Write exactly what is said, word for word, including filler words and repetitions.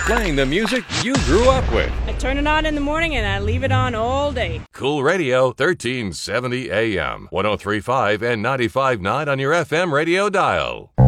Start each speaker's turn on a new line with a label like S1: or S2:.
S1: Playing the music you grew up with.
S2: I turn it on in the morning and I leave it on all day.
S1: Cool Radio, thirteen seventy A M, one oh three point five and ninety-five point nine on your F M radio dial.